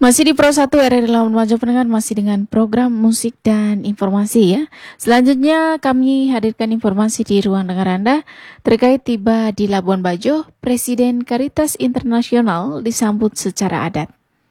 Masih di Pro 1 RRI Labuan Bajo pendengar, masih dengan program musik dan informasi ya. Selanjutnya kami hadirkan informasi di ruang dengar Anda terkait tiba di Labuan Bajo, Presiden Caritas Internasional disambut secara adat.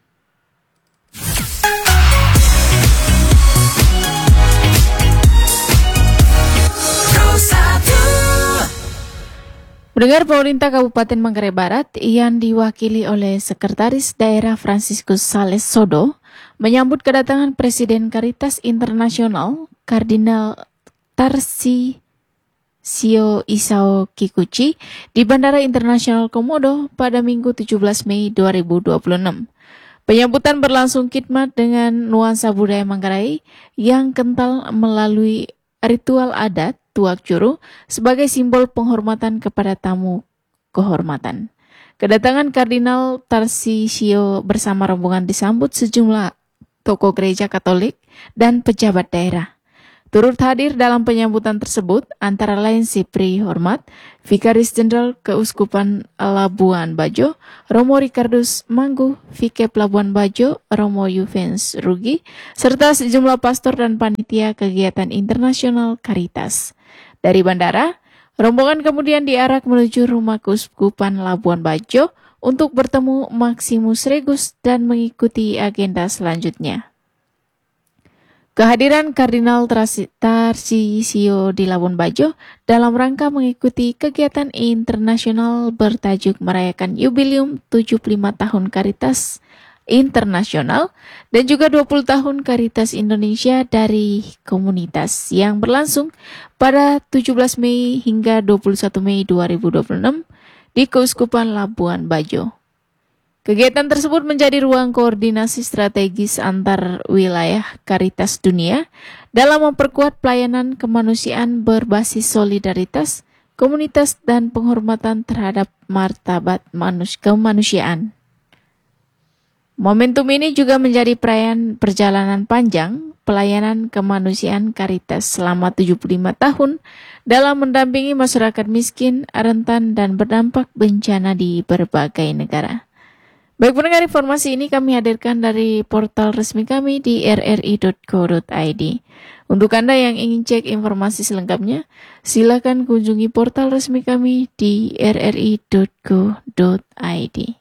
Mendengar pemerintah Kabupaten Manggarai Barat yang diwakili oleh Sekretaris Daerah Franciscus Sales Sodo menyambut kedatangan Presiden Caritas Internasional Kardinal Tarsisio Isao Kikuchi di Bandara Internasional Komodo pada Minggu 17 Mei 2026. Penyambutan berlangsung khidmat dengan nuansa budaya Manggarai yang kental melalui ritual adat Tuak Juru sebagai simbol penghormatan kepada tamu kehormatan. Kedatangan Kardinal Tarsisio bersama rombongan disambut sejumlah tokoh gereja Katolik dan pejabat daerah. Turut hadir dalam penyambutan tersebut antara lain Sipri Hormat, Vikaris Jenderal Keuskupan Labuan Bajo, Romo Ricardus Manggu, Vikep Labuan Bajo, Romo Yuvens Rugi, serta sejumlah pastor dan panitia kegiatan internasional Caritas. Dari bandara, rombongan kemudian diarak menuju rumah Keuskupan Labuan Bajo untuk bertemu Maximus Regus dan mengikuti agenda selanjutnya. Kehadiran Kardinal Tarsisio di Labuan Bajo dalam rangka mengikuti kegiatan internasional bertajuk merayakan Yubileum 75 tahun Caritas Internasional dan juga 20 tahun Caritas Indonesia dari komunitas yang berlangsung pada 17 Mei hingga 21 Mei 2026 di Keuskupan Labuan Bajo. Kegiatan tersebut menjadi ruang koordinasi strategis antar wilayah Caritas dunia dalam memperkuat pelayanan kemanusiaan berbasis solidaritas, komunitas, dan penghormatan terhadap martabat kemanusiaan. Momentum ini juga menjadi perayaan perjalanan panjang pelayanan kemanusiaan Caritas selama 75 tahun dalam mendampingi masyarakat miskin, rentan, dan berdampak bencana di berbagai negara. Baik pendengar, informasi ini kami hadirkan dari portal resmi kami di rri.co.id. Untuk Anda yang ingin cek informasi selengkapnya, silakan kunjungi portal resmi kami di rri.co.id.